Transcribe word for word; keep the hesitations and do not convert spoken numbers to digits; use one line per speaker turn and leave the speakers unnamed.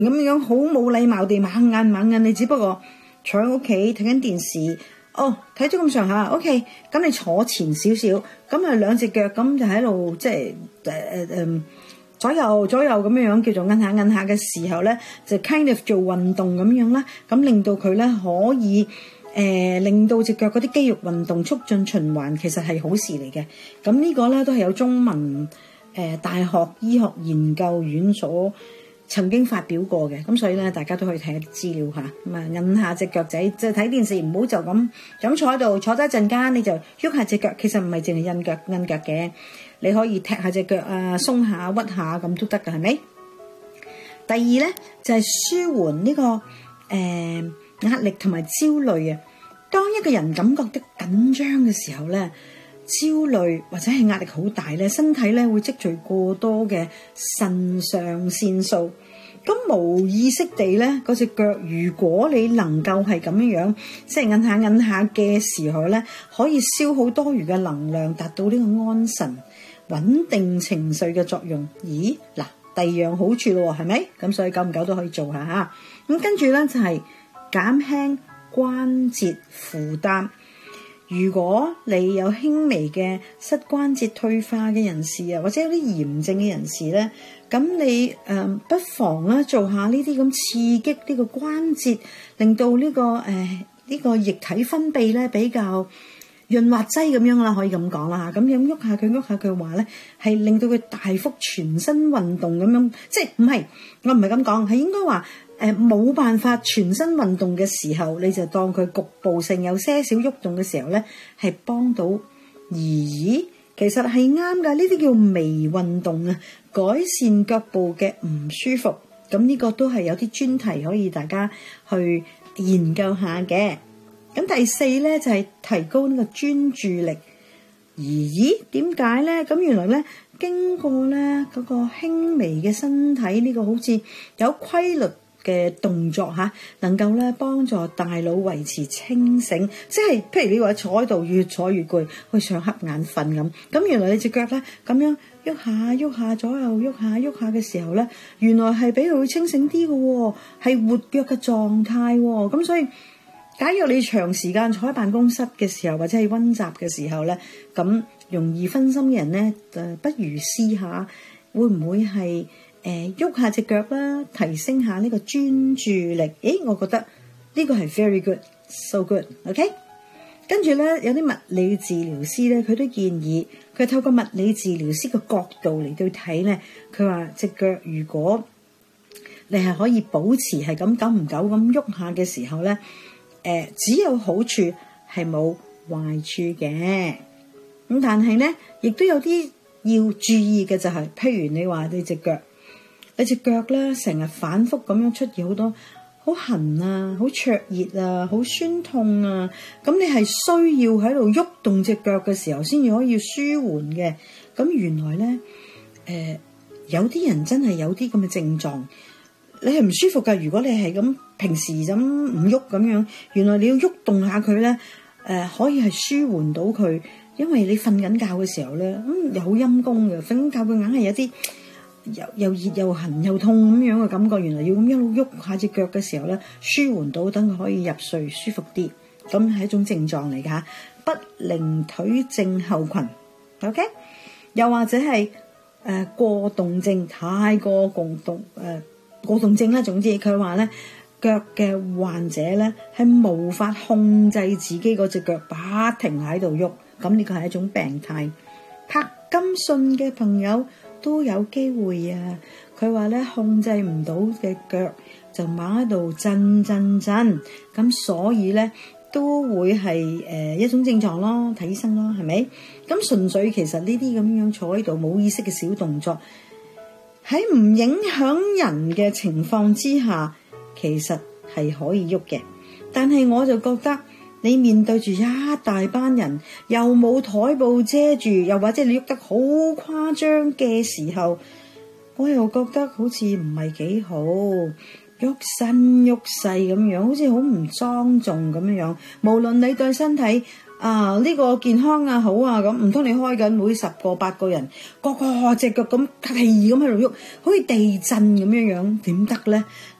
咁樣好冇禮貌地猛眼猛眼，你只不過坐喺屋企睇緊電視，哦睇咗咁上下 ，OK， 咁你坐前少少，咁啊兩隻腳咁就喺度即係誒誒誒左右左右咁樣樣叫做摁下摁下嘅時候咧，就 kind of 做運動咁樣啦，咁令到佢咧可以。誒、呃、令到隻腳嗰啲肌肉運動促進循環，其實係好事嚟嘅。咁呢個咧都係有中文誒、呃、大學醫學研究院所曾經發表過嘅。咁所以咧，大家都可以睇下啲資料嚇。咁啊，摁下隻腳仔，即係睇電視唔好就咁咁坐喺度，坐咗一陣間你就喐下隻腳。其實唔係淨係摁腳摁腳嘅，你可以踢下隻腳啊，鬆下屈下咁都得㗎，係咪？第二咧就係、是、舒緩呢、這個誒。呃壓力同埋焦慮啊！當一個人感覺得緊張嘅時候咧，焦慮或者係壓力好大咧，身體咧會積聚過多嘅腎上腺素。咁無意識地咧，嗰隻腳如果你能夠係咁樣樣，即係摁下摁下嘅時候咧，可以消耗多餘嘅能量，達到呢個安神、穩定情緒嘅作用。咦？嗱，第二樣好處咯，係咪？咁所以久唔久都可以做下嚇。咁跟住咧就係、是。減輕關節負擔。如果你有輕微嘅膝關節退化嘅人士啊，或者有啲炎症嘅人士咧，咁你誒、呃、不妨咧做下呢啲咁刺激呢個關節，令到呢、這個誒呢、呃這個液體分泌咧比較潤滑劑咁樣啦，可以咁講啦嚇。咁樣喐下佢喐下佢話咧，係令到佢大幅全身運動咁樣，即係唔係我唔係咁講，係應該話。誒冇辦法全身運動嘅時候，你就當佢局部性有些少喐動嘅時候咧，係幫到。咦，其實係啱㗎，呢啲叫微運動啊，改善腳部嘅唔舒服。咁呢個都係有啲專題可以大家去研究下嘅。咁第四咧就係提高呢個專注力。咦，點解咧？咁原來咧經過咧嗰個輕微嘅身體呢個好似有規律嘅動作嚇，能夠咧幫助大腦維持清醒，即係譬如你話坐喺度越坐越攰，會想瞌眼瞓咁。咁原來你隻腳咧咁樣喐下喐下左右喐下喐下嘅時候咧，原來係俾佢會清醒啲嘅喎，係活躍嘅狀態喎。咁所以，假如你長時間坐喺辦公室嘅時候，或者係溫習嘅時候咧，咁容易分心嘅人咧，誒不如試下會唔會係？誒喐下隻腳啦，提升下呢個專注力。誒，我覺得呢個係 very good，so good，OK？跟住咧，有啲物理治療師咧，佢都建議佢透過物理治療師嘅角度嚟到睇咧，佢話隻腳如果你係可以保持係咁久唔久咁喐下嘅時候咧，誒只有好處係冇壞處嘅。咁但係咧，亦都有啲要注意嘅就係，譬如你話你隻腳。你隻腳咧成日反覆咁樣出現好多好痕啊、好灼熱啊、好酸痛啊，咁你係需要喺度喐動隻腳嘅時候先至可以舒緩嘅。咁原來咧，誒、呃、有啲人真係有啲咁嘅症狀，你係唔舒服㗎。如果你係咁平時咁唔喐咁樣，原來你要喐動下佢咧，誒、呃、可以係舒緩到佢，因為你瞓緊覺嘅時候咧，咁又好陰功嘅，瞓緊覺佢硬係有啲。又又熱又痕又痛咁樣嘅感覺，原來要咁一路喐下隻腳嘅時候咧，舒緩到等佢可以入睡舒服啲，咁係一種症狀嚟㗎嚇。不靈腿症候群 ，OK？ 又或者係誒、呃、過動症，太過過動誒、呃、過動症啦。總之佢話咧，腳嘅患者咧係無法控制自己嗰隻腳，不停喺度喐，咁呢個係一種病態。柏金遜嘅朋友都有機會啊！佢話咧控制唔到嘅腳就猛喺度震震震，咁所以咧都會係誒、呃、一種症狀咯，睇醫生咯，係咪？咁純粹其實呢啲咁樣坐喺度冇意識嘅小動作，喺唔影響人嘅情況之下，其實係可以喐嘅。但係我就覺得你面對住一大班人，又冇台布遮住，又或者你喐得好誇張嘅時候，我又覺得好似唔係幾好，喐身喐勢咁樣，好似好唔莊重咁樣。無論你對身體啊呢個健康啊好啊咁，唔通你開緊每十個八個人個個隻腳咁係咁喺度喐，好似地震咁樣樣，點得咧？